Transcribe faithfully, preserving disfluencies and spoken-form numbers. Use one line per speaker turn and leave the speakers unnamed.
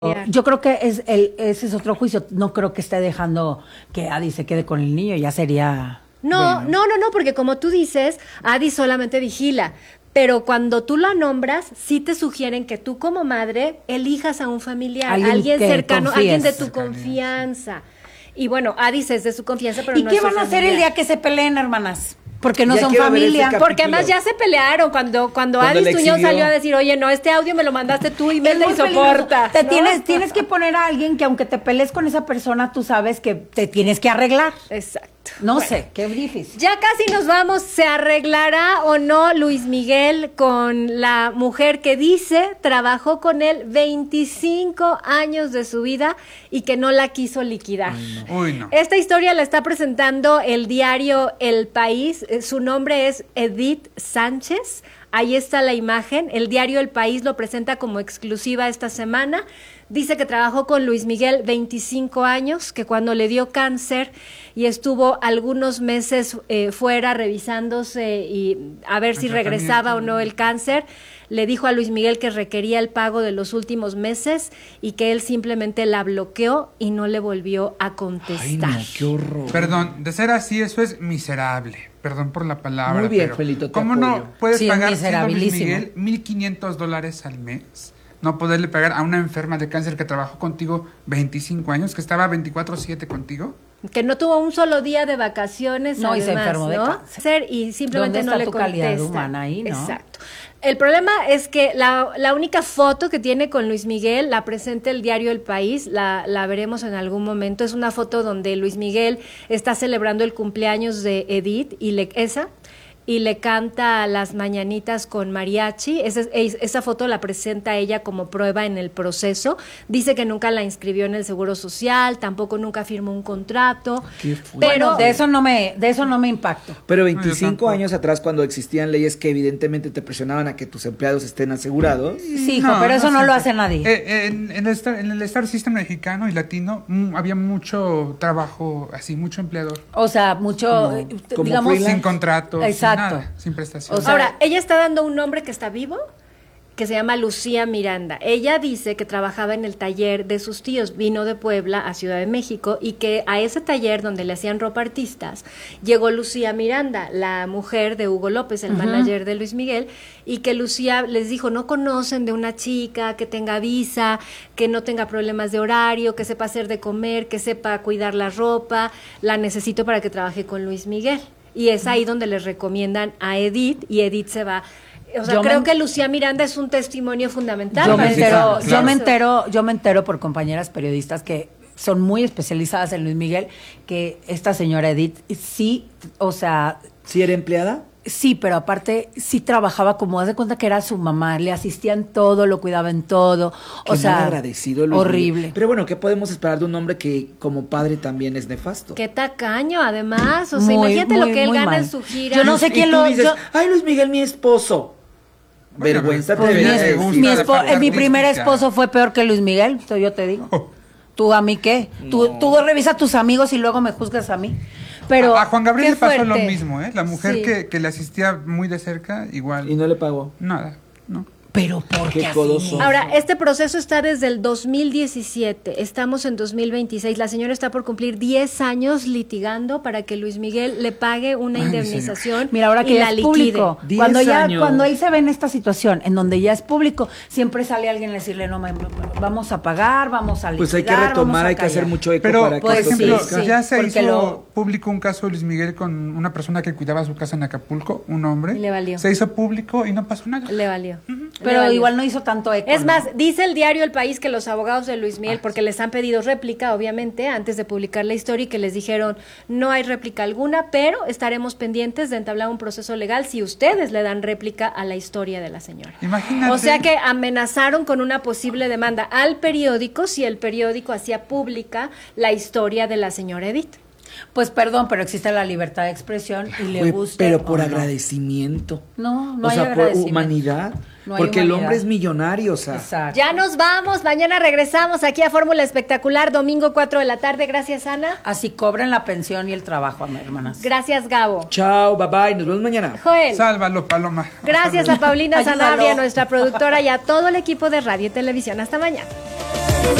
Yo creo que es el, ese es otro juicio. No creo que esté dejando que Adi se quede con el niño. Ya sería...
No,
bueno.
no, no, no, porque como tú dices, Adi solamente vigila. Pero cuando tú la nombras, sí te sugieren que tú como madre elijas a un familiar,
Alguien
alguien
que
cercano,
confíes.
alguien de tu confianza. Y bueno, Adi es de su confianza, pero
¿Y
no
qué
es su
van a hacer
familiar.
el día que se peleen, hermanas? Porque no
Ya
son
quiero ver ese
familia.
capítulo.
Porque además ya se pelearon cuando cuando,
Cuando
Adi
le
Tuñón
exhibió.
salió a decir, oye, no, este audio me lo mandaste tú y
Es
me
muy
y soporta.
peligroso. Te
¿no?
tienes, tienes que poner a alguien que aunque te pelees con esa persona, tú sabes que te tienes que arreglar.
Exacto.
No
Bueno.
sé, qué difícil.
Ya casi nos vamos. ¿Se arreglará o no Luis Miguel con la mujer que dice trabajó con él veinticinco años de su vida y que no la quiso liquidar?
Uy, no.
Esta historia la está presentando el diario El País. Eh, Su nombre es Edith Sánchez. Ahí está la imagen. El diario El País lo presenta como exclusiva esta semana. Dice que trabajó con Luis Miguel veinticinco años, que cuando le dio cáncer y estuvo algunos meses eh, fuera revisándose y a ver si regresaba o no el cáncer, le dijo a Luis Miguel que requería el pago de los últimos meses y que él simplemente la bloqueó y no le volvió a contestar.
Ay, no, qué horror.
Perdón, de ser así, eso es miserable. Perdón por la palabra.
Muy bien,
pero
Felito, te
¿cómo
apoyo.
no puedes
Sí, es
pagar siendo Luis
miserabilísimo.
Miguel mil quinientos dólares al mes? No poderle pagar a una enferma de cáncer que trabajó contigo veinticinco años, que estaba veinticuatro siete contigo.
Que no tuvo un solo día de vacaciones,
No, y
además,
se enfermó de
¿no?
cáncer.
Y simplemente
¿Dónde
no
está
le
tu calidad
contesta.
humana ahí, no?
Exacto. El problema es que la, la única foto que tiene con Luis Miguel la presenta el diario El País, la, la veremos en algún momento. Es una foto donde Luis Miguel está celebrando el cumpleaños de Edith y le, esa y le canta las mañanitas con mariachi. Esa, esa foto la presenta ella como prueba en el proceso. Dice que nunca la inscribió en el Seguro Social, tampoco nunca firmó un contrato.
Qué fuerte.
Pero
Bueno, de eso no me, de eso no me impacto.
Pero
No,
veinticinco
yo tampoco.
años atrás, cuando existían leyes que evidentemente te presionaban a que tus empleados estén asegurados.
Sí, hijo, pero eso no lo hace nadie.
Eh, en, en el Star, en el Star System mexicano y latino mm, había mucho trabajo, así, mucho empleador.
O sea, mucho,
Como-
eh,
como
digamos...
freelance.
Sin contrato,
Exacto.
sin nada, sin prestación.
O sea,
Ahora, ella está dando un nombre que está vivo, que se llama Lucía Miranda. Ella dice que trabajaba en el taller de sus tíos, vino de Puebla a Ciudad de México y que a ese taller donde le hacían ropa a artistas llegó Lucía Miranda, la mujer de Hugo López, el
Ujú.
manager de Luis Miguel, y que Lucía les dijo, no conocen de una chica que tenga visa, que no tenga problemas de horario, que sepa hacer de comer, que sepa cuidar la ropa, la necesito para que trabaje con Luis Miguel. Y es ahí donde les recomiendan a Edith y Edith se va. O sea,
Yo
creo
me-
que Lucía Miranda es un testimonio fundamental.
Yo me
para
Sí,
entero,
claro,
yo
claro.
me entero, yo me entero por compañeras periodistas que son muy especializadas en Luis Miguel, que esta señora Edith sí, o sea,
¿Sí era empleada?
sí, pero aparte sí trabajaba como, haz de cuenta que era su mamá, le asistía en todo, lo cuidaba en todo,
Qué
o sea,
mal agradecido, Luis
horrible.
Miguel. Pero bueno, ¿qué podemos esperar de un hombre que como padre también es nefasto?
Qué tacaño, además. O sea,
Muy,
imagínate lo
muy,
que él
muy
gana
mal.
en su gira.
Yo no sé
Y
quién
tú
lo-
dices,
yo-
ay, Luis Miguel, mi esposo.
Bueno,
Vergüenza
pues,
te
Mi,
Pues,
debería
me
es-
decir.
gusta
mi,
la
espo-
parte
eh, mi primer
artística.
esposo fue peor que Luis Miguel, esto yo te digo.
Oh.
¿Tú a mí qué? Tú,
No.
tú revisa a tus amigos y luego me juzgas a mí. Pero
a, a Juan Gabriel
qué
le pasó lo
fuerte.
mismo, ¿eh? La mujer
Sí.
que, que le asistía muy de cerca, igual.
Y no le pagó.
Nada, ¿no?
pero ¿por
Qué
qué así?
codoso.
Ahora, este proceso está desde el dos mil diecisiete, estamos en dos mil veintiséis, la señora está por cumplir diez años litigando para que Luis Miguel le pague una
Ay, mi
indemnización.
Mira, ahora que
y
ya
la
es
liquide.
público,
Diez
cuando ya
años.
cuando él se ve en esta situación, en donde ya es público, siempre sale alguien a decirle, no, ma- vamos a pagar, vamos a liquidar,
Pues hay que
vamos
retomar,
a
hay que hacer
callar.
mucho eco
Pero,
para que
por
pues,
esto
ejemplo,
crezca.
sí,
ya se
porque
hizo
lo-
público un caso de Luis Miguel con una persona que cuidaba su casa en Acapulco, un hombre.
Y le valió.
Se hizo público y no pasó nada.
Le valió. Le
Pero
valió.
igual no hizo tanto eco.
Es
¿no?
más, dice el diario El País que los abogados de Luis Miguel,
Ah,
porque les han pedido réplica, obviamente, antes de publicar la historia, y que les dijeron, no hay réplica alguna, pero estaremos pendientes de entablar un proceso legal si ustedes le dan réplica a la historia de la señora.
Imagínate.
O sea que amenazaron con una posible demanda al periódico si el periódico hacía pública la historia de la señora Edith.
Pues perdón, pero existe la libertad de expresión y le
Güey,
gusta.
pero por agradecimiento.
No, no
o
hay
sea, por
agradecimiento.
humanidad.
No hay
porque el
humanidad.
hombre es millonario, o sea.
Exacto.
Ya nos vamos, mañana regresamos aquí a Fórmula Espectacular, domingo cuatro de la tarde. Gracias, Ana.
Así cobren la pensión y el trabajo, hermanas.
Gracias, Gabo.
Chao, bye bye, nos vemos mañana.
Joel.
Sálvalo, Paloma.
Gracias a Paulina
Ayúdalo.
Sanabria, nuestra productora, y a todo el equipo de Radio y Televisión. Hasta mañana.